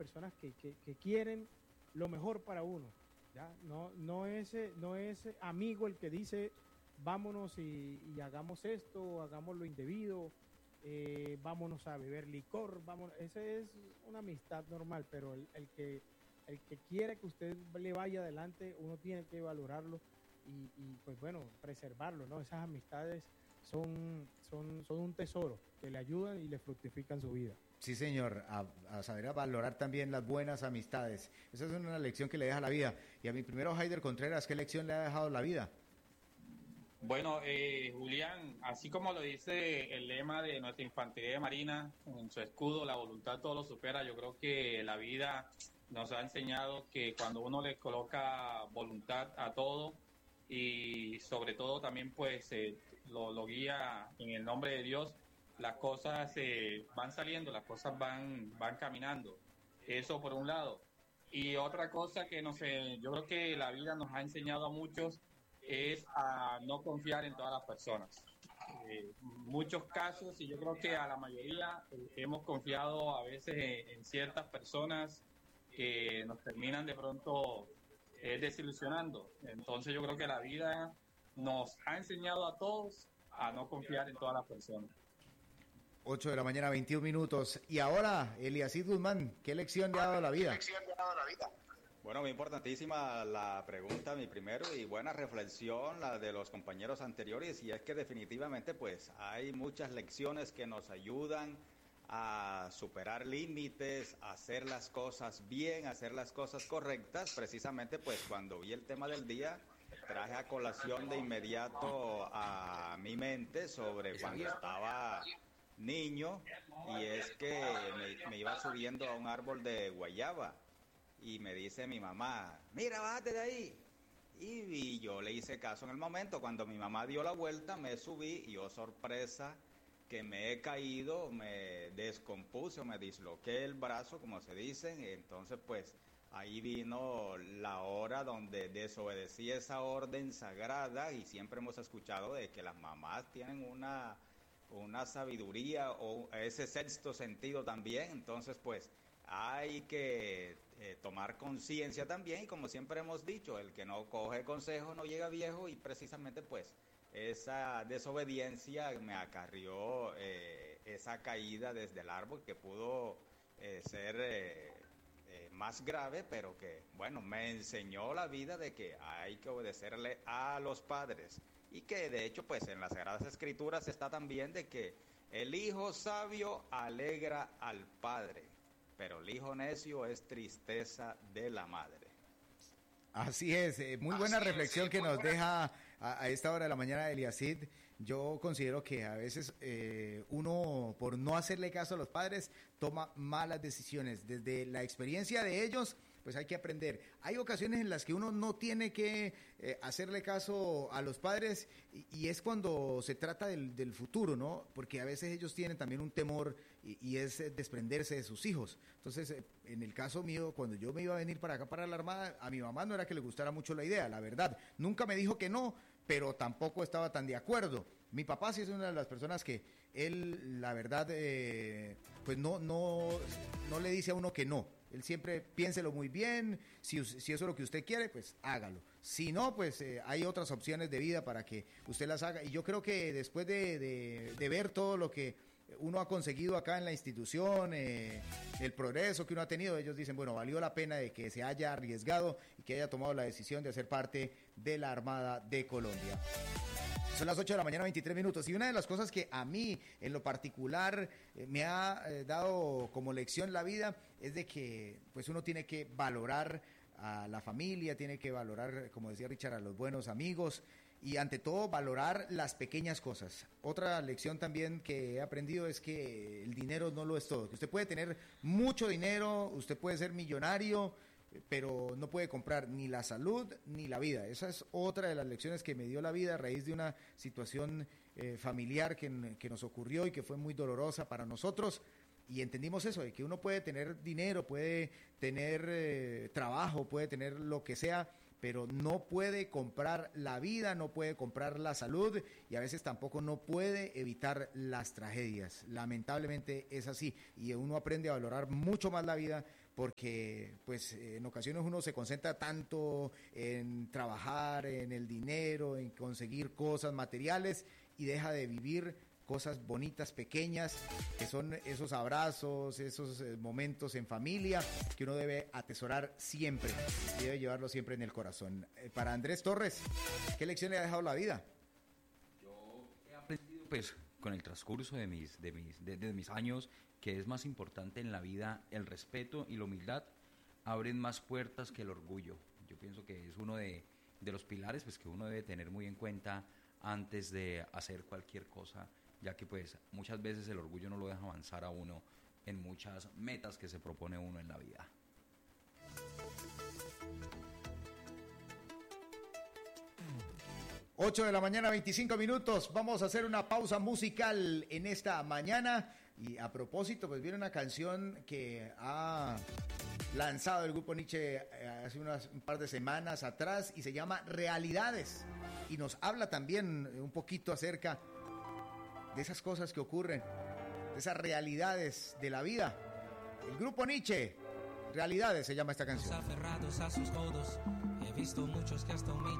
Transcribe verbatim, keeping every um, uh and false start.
personas que, que, que quieren lo mejor para uno, ¿ya? No, no, es, no es amigo el que dice vámonos y, y hagamos esto, hagamos lo indebido, eh, vámonos a beber licor, vámonos. Esa es una amistad normal, pero el, el que el que quiere que usted le vaya adelante, uno tiene que valorarlo y, y pues bueno, preservarlo, ¿no? Esas amistades son, son, son un tesoro que le ayudan y le fructifican su vida. Sí, señor, a, a saber a valorar también las buenas amistades. Esa es una lección que le deja la vida. Y a mi primero, Haider Contreras, ¿qué lección le ha dejado la vida? Bueno, eh, Julián, así como lo dice el lema de nuestra infantería de marina, en su escudo, la voluntad todo lo supera, yo creo que la vida nos ha enseñado que cuando uno le coloca voluntad a todo y sobre todo también pues eh, lo, lo guía en el nombre de Dios, las cosas eh, van saliendo, las cosas van, van caminando. Eso por un lado. Y otra cosa que no sé, yo creo que la vida nos ha enseñado a muchos es a no confiar en todas las personas. Eh, muchos casos, y yo creo que a la mayoría eh, hemos confiado a veces en, en ciertas personas que nos terminan de pronto eh, desilusionando. Entonces yo creo que la vida nos ha enseñado a todos a no confiar en todas las personas. ocho de la mañana, veintiún minutos. Y ahora, Eliasid Guzmán, ¿qué lección le ha dado la vida? ¿Qué lección le ha dado la vida? Bueno, muy importantísima la pregunta, mi primero, y buena reflexión la de los compañeros anteriores, y es que definitivamente pues hay muchas lecciones que nos ayudan a superar límites, a hacer las cosas bien, a hacer las cosas correctas. Precisamente pues cuando vi el tema del día, traje a colación de inmediato a mi mente sobre cuando estaba niño, y es que me, me iba subiendo a un árbol de guayaba y me dice mi mamá, mira, bájate de ahí. Y, y yo le hice caso en el momento. Cuando mi mamá dio la vuelta, me subí y, oh sorpresa, que me he caído, me descompuse o me disloqué el brazo, como se dice. Entonces, pues, ahí vino la hora donde desobedecí esa orden sagrada, y siempre hemos escuchado de que las mamás tienen una, una sabiduría o ese sexto sentido también. Entonces, pues, hay que eh, tomar conciencia también, y como siempre hemos dicho, el que no coge consejo no llega viejo, y precisamente pues esa desobediencia me acarrió eh, esa caída desde el árbol que pudo eh, ser eh, eh, más grave, pero que bueno, me enseñó la vida de que hay que obedecerle a los padres, y que de hecho pues en las Sagradas Escrituras está también de que el hijo sabio alegra al padre, pero el hijo necio es tristeza de la madre. Así es, eh, muy buena Así reflexión es, sí, que nos buena. deja a, a esta hora de la mañana Eliasid. Yo considero que a veces eh, uno, por no hacerle caso a los padres, toma malas decisiones. Desde la experiencia de ellos, pues hay que aprender. Hay ocasiones en las que uno no tiene que eh, hacerle caso a los padres, y, y es cuando se trata del, del futuro, ¿no? Porque a veces ellos tienen también un temor, y, y es desprenderse de sus hijos. Entonces, eh, en el caso mío, cuando yo me iba a venir para acá, para la Armada, a mi mamá no era que le gustara mucho la idea, la verdad. Nunca me dijo que no, pero tampoco estaba tan de acuerdo. Mi papá sí es una de las personas que él, la verdad, eh, pues no, no, no le dice a uno que no. Él siempre piénselo muy bien, si, si eso es lo que usted quiere, pues hágalo. Si no, pues eh, hay otras opciones de vida para que usted las haga. Y yo creo que después de, de, de ver todo lo que uno ha conseguido acá en la institución, eh, el progreso que uno ha tenido, ellos dicen, bueno, valió la pena de que se haya arriesgado y que haya tomado la decisión de ser parte de la Armada de Colombia. Son las ocho de la mañana, veintitrés minutos, y una de las cosas que a mí, en lo particular, eh, me ha eh, dado como lección la vida es de que pues uno tiene que valorar a la familia, tiene que valorar, como decía Richard, a los buenos amigos, y ante todo valorar las pequeñas cosas. Otra lección también que he aprendido es que el dinero no lo es todo, que usted puede tener mucho dinero, usted puede ser millonario, pero no puede comprar ni la salud ni la vida. Esa es otra de las lecciones que me dio la vida a raíz de una situación eh, familiar que, que nos ocurrió y que fue muy dolorosa para nosotros. Y entendimos eso, de que uno puede tener dinero, puede tener eh, trabajo, puede tener lo que sea, pero no puede comprar la vida, no puede comprar la salud, y a veces tampoco no puede evitar las tragedias. Lamentablemente es así, y uno aprende a valorar mucho más la vida porque pues en ocasiones uno se concentra tanto en trabajar, en el dinero, en conseguir cosas materiales y deja de vivir cosas bonitas, pequeñas, que son esos abrazos, esos momentos en familia que uno debe atesorar siempre y debe llevarlo siempre en el corazón. Para Andrés Torres, ¿qué lección le ha dejado la vida? Yo he aprendido pues con el transcurso de mis, de mis, de, de mis años que es más importante en la vida el respeto y la humildad abren más puertas que el orgullo. Yo pienso que es uno de, de los pilares pues, que uno debe tener muy en cuenta antes de hacer cualquier cosa, ya que pues muchas veces el orgullo no lo deja avanzar a uno en muchas metas que se propone uno en la vida. ocho de la mañana, veinticinco minutos. Vamos a hacer una pausa musical en esta mañana. Y a propósito, pues viene una canción que ha lanzado el grupo Nietzsche hace unas, un par de semanas atrás y se llama Realidades. Y nos habla también un poquito acerca de esas cosas que ocurren, de esas realidades de la vida. El grupo Nietzsche, Realidades se llama esta canción. Aferrados a sus codos, he visto muchos que hasta humillan